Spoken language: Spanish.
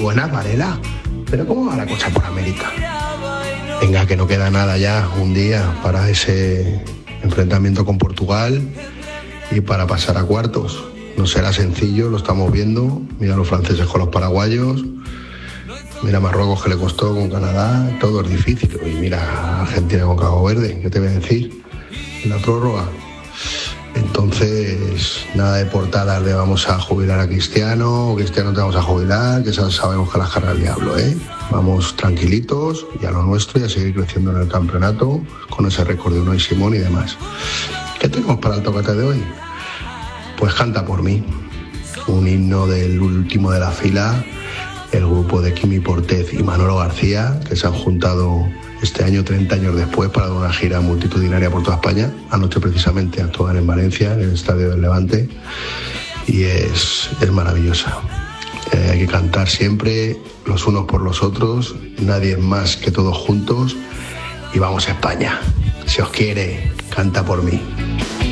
buenas, Varela. Pero ¿cómo va la cosa por América? Venga, que no queda nada ya, un día para ese enfrentamiento con Portugal y para pasar a cuartos. No será sencillo, lo estamos viendo. Mira los franceses con los paraguayos, mira Marruecos que le costó con Canadá, todo es difícil. Y mira Argentina con Cabo Verde, ¿qué te voy a decir? En la prórroga. Entonces, nada de portadas de vamos a jubilar a Cristiano, o Cristiano te vamos a jubilar, que sabemos que las carga el diablo, ¿eh? Vamos tranquilitos y a lo nuestro y a seguir creciendo en el campeonato con ese récord de Unai Simón y demás. ¿Qué tenemos para el Tócate de hoy? Pues Canta por mí, un himno del último de la fila, el grupo de Quimi Portez y Manolo García, que se han juntado este año 30 años después para dar una gira multitudinaria por toda España. Anoche precisamente actuaban en Valencia, en el Estadio del Levante, y es maravillosa. Hay que cantar siempre los unos por los otros, nadie más que todos juntos, y vamos a España. Si os quiere, canta por mí.